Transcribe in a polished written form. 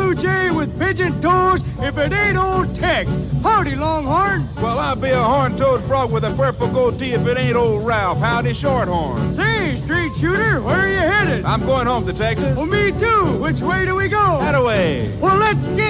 blue jay with pigeon toes if it ain't old Tex. Howdy, Longhorn. Well, I'll be a horn-toed frog with a purple goatee if it ain't old Ralph. Howdy, Shorthorn. Say, straight shooter, where are you headed? I'm going home to Texas. Well, me too. Which way do we go? That away. Well, let's get